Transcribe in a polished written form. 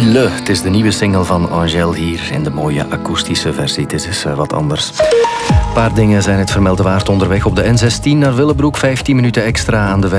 Le. Het is de nieuwe single van Angèle hier in de mooie akoestische versie. Het is wat anders. Een paar dingen zijn het vermelde waard onderweg. Op de N16 naar Willebroek 15 minuten extra aan de